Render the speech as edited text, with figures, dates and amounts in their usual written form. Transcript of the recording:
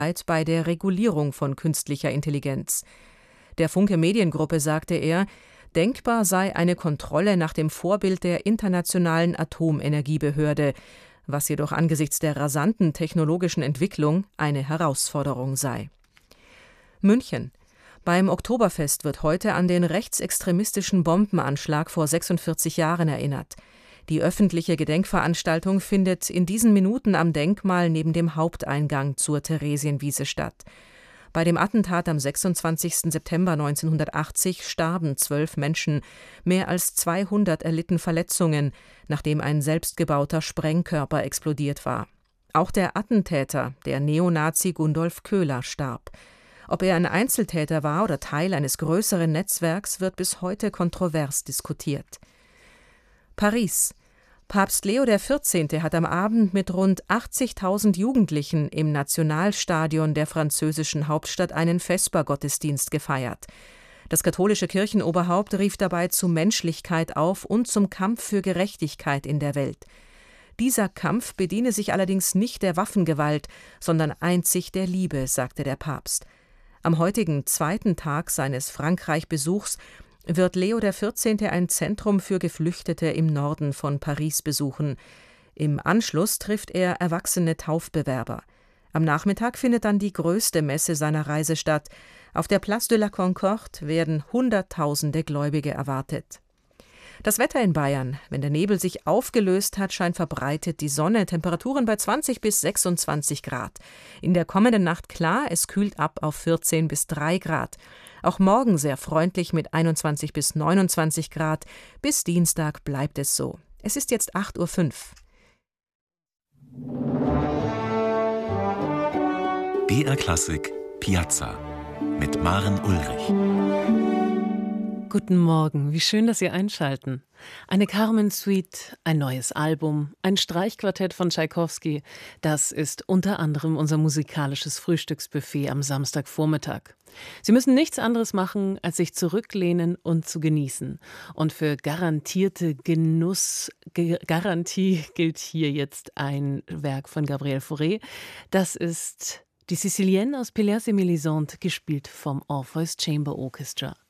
bei der Regulierung von künstlicher Intelligenz. Der Funke Mediengruppe sagte er, denkbar sei eine Kontrolle nach dem Vorbild der Internationalen Atomenergiebehörde, was jedoch angesichts der rasanten technologischen Entwicklung eine Herausforderung sei. München. Beim Oktoberfest wird heute an den rechtsextremistischen Bombenanschlag vor 46 Jahren erinnert. Die öffentliche Gedenkveranstaltung findet in diesen Minuten am Denkmal neben dem Haupteingang zur Theresienwiese statt. Bei dem Attentat am 26. September 1980 starben 12 Menschen, mehr als 200 erlitten Verletzungen, nachdem ein selbstgebauter Sprengkörper explodiert war. Auch der Attentäter, der Neonazi Gundolf Köhler, starb. Ob er ein Einzeltäter war oder Teil eines größeren Netzwerks, wird bis heute kontrovers diskutiert. Paris. Papst Leo XIV. Hat am Abend mit rund 80.000 Jugendlichen im Nationalstadion der französischen Hauptstadt einen Vespergottesdienst gefeiert. Das katholische Kirchenoberhaupt rief dabei zu Menschlichkeit auf und zum Kampf für Gerechtigkeit in der Welt. Dieser Kampf bediene sich allerdings nicht der Waffengewalt, sondern einzig der Liebe, sagte der Papst. Am heutigen zweiten Tag seines Frankreich-Besuchs wird Leo XIV. Ein Zentrum für Geflüchtete im Norden von Paris besuchen. Im Anschluss trifft er erwachsene Taufbewerber. Am Nachmittag findet dann die größte Messe seiner Reise statt. Auf der Place de la Concorde werden Hunderttausende Gläubige erwartet. Das Wetter in Bayern. Wenn der Nebel sich aufgelöst hat, scheint verbreitet die Sonne. Temperaturen bei 20 bis 26 Grad. In der kommenden Nacht klar, es kühlt ab auf 14 bis 3 Grad. Auch morgen sehr freundlich mit 21 bis 29 Grad. Bis Dienstag bleibt es so. Es ist jetzt 8:05 Uhr. BR Klassik Piazza mit Maren Ulrich. Guten Morgen, wie schön, dass Sie einschalten. Eine Carmen-Suite, ein neues Album, ein Streichquartett von Tschaikowski. Das ist unter anderem unser musikalisches Frühstücksbuffet am Samstagvormittag. Sie müssen nichts anderes machen, als sich zurücklehnen und zu genießen. Und für garantierte Genussgarantie gilt hier jetzt ein Werk von Gabriel Fauré. Das ist die Sicilienne aus Pelléas et Mélisande, gespielt vom Orpheus Chamber Orchestra.